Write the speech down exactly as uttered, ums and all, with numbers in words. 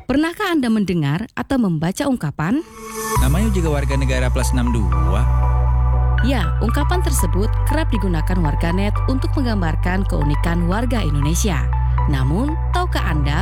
Pernahkah Anda mendengar atau membaca ungkapan? Namanya juga warga negara plus enam dua. Ya, ungkapan tersebut kerap digunakan warganet untuk menggambarkan keunikan warga Indonesia. Namun, tahukah Anda